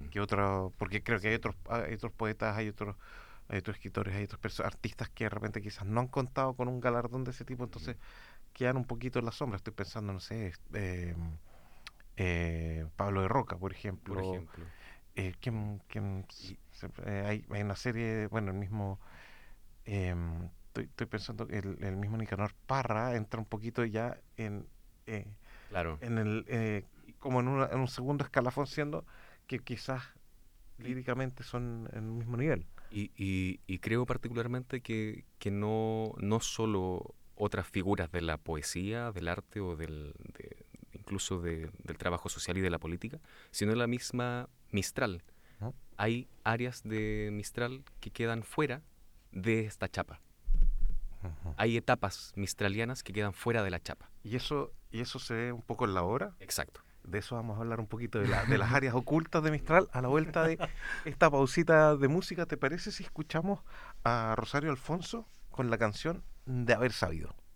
que otro, porque creo que hay otros poetas, hay otros escritores, hay otros artistas que de repente quizás no han contado con un galardón de ese tipo, Ujú. entonces quedan un poquito en la sombra. Estoy pensando, no sé, Pablo de Roca, por Por ejemplo. ejemplo. ¿ Y hay una serie, bueno, el mismo, estoy pensando que el mismo Nicanor Parra entra un poquito ya eh, claro, en como en un segundo escalafón, siendo que quizás y, líricamente son en el mismo nivel. y creo particularmente que no solo otras figuras de la poesía, del arte o incluso del trabajo social y de la política, sino la misma Mistral. ¿No? Hay áreas de Mistral que quedan fuera de esta chapa. Ujú. Hay etapas mistralianas que quedan fuera de la chapa. Y eso se ve un poco en la obra. Exacto. De eso vamos a hablar un poquito, de las áreas ocultas de Mistral a la vuelta de esta pausita de música. ¿Te parece si escuchamos a Rosario Alfonso con la canción De haber sabido?